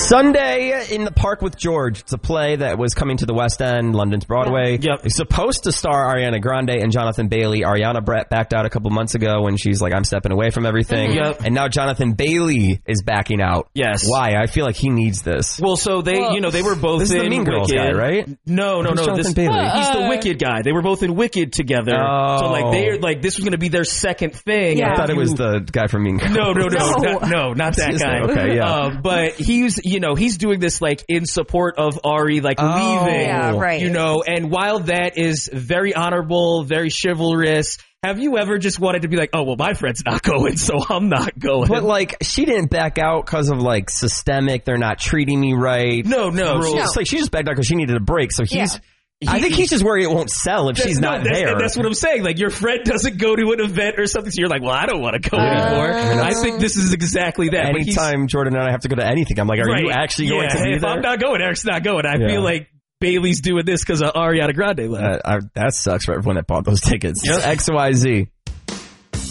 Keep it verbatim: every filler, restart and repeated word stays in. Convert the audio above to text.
Sunday in the Park with George. It's a play that was coming to the West End, London's Broadway. Yep. It's supposed to star Ariana Grande and Jonathan Bailey. Ariana Brett backed out a couple months ago when she's like, I'm stepping away from everything. Yep. And now Jonathan Bailey is backing out. Yes. Why? I feel like he needs this. Well, so they, Well, you know, they were both This is in the Mean Girls Wicked. guy, right? No, no, Who's no. Jonathan This, Bailey? He's the Uh, Wicked guy. They were both in Wicked together. Oh. So like they like this was going to be their second thing. Yeah. I thought it was the guy from Mean Girls. No, no, no, No. not, no, not that His guy. name. Okay, yeah. Um, but he's, you know, he's doing this like in support of Ari, like Oh. leaving. Yeah, right. You know, and while that is very honorable, very chivalrous, have you ever just wanted to be like, oh, well, my friend's not going, so I'm not going? But like, she didn't back out because of like systemic. They're not treating me right. no, no, Rules. she- It's like she just backed out because she needed a break. So he's. Yeah. I think he's just worried it won't sell if she's no, not that's, there. That's what I'm saying. Like, your friend doesn't go to an event or something, so you're like, well, I don't want to go anymore. I think this is exactly that. But he's- Anytime Jordan and I have to go to anything, I'm like, are you Right. actually yeah, going to be if there? I'm not going, Eric's not going. I Yeah. feel like Bailey's doing this because of Ariana Grande left. Uh, I, that sucks for everyone that bought those tickets. X Y Z.